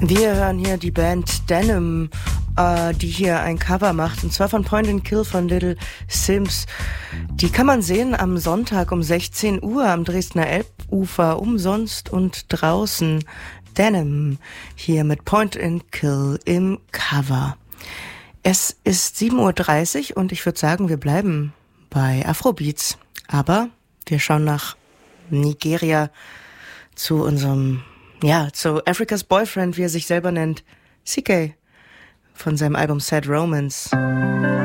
Wir hören hier die Band Denim, die hier ein Cover macht, und zwar von Point and Kill von Little Sims. Die kann man sehen am Sonntag um 16 Uhr am Dresdner Elbufer, umsonst und draußen. Denim hier mit Point and Kill im Cover. Es ist 7:30 Uhr und ich würde sagen, wir bleiben bei Afrobeats. Aber wir schauen nach Nigeria zu unserem, zu Africa's Boyfriend, wie er sich selber nennt, CK, von seinem Album Sad Romance.